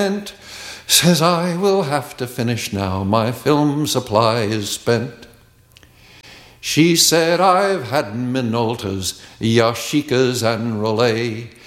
Says I will have to finish now, my film supply is spent. She said I've had Minoltas, Yashicas and Rollet.